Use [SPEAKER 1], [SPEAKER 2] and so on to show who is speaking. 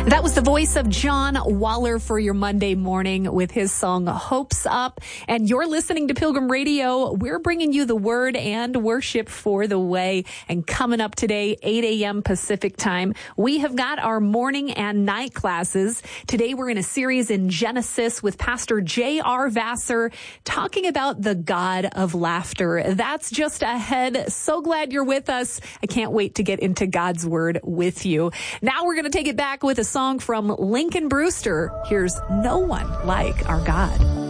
[SPEAKER 1] That was the voice of John Waller for your Monday morning with his song Hopes Up. And you're listening to Pilgrim Radio. We're bringing you the word and worship for the way. And coming up today, 8 a.m. Pacific time, we have got our morning and night classes. Today we're in a series in Genesis with Pastor J.R. Vassar talking about the God of laughter. That's just ahead. So glad you're with us. I can't wait to get into God's word with you. Now we're going to take it back with a song from Lincoln Brewster. Here's No One Like Our God.